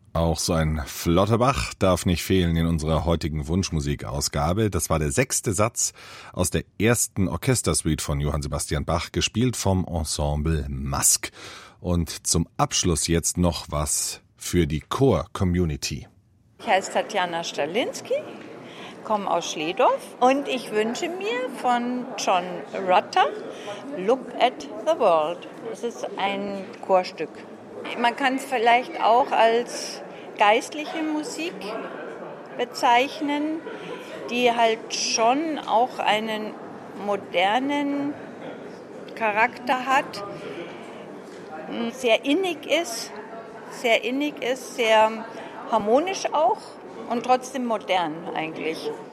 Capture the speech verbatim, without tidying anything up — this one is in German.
Auch so ein flotter Bach darf nicht fehlen in unserer heutigen Wunschmusikausgabe. Das war der sechste Satz aus der ersten Orchestersuite von Johann Sebastian Bach, gespielt vom Ensemble Masque. Und zum Abschluss jetzt noch was für die Chor-Community. Ich heiße Tatjana Stalinski, komme aus Schledorf und ich wünsche mir von John Rutter Look at the World. Das ist ein Chorstück. Man kann es vielleicht auch als geistliche Musik bezeichnen, die halt schon auch einen modernen Charakter hat, sehr innig ist, sehr innig ist, sehr harmonisch auch und trotzdem modern eigentlich.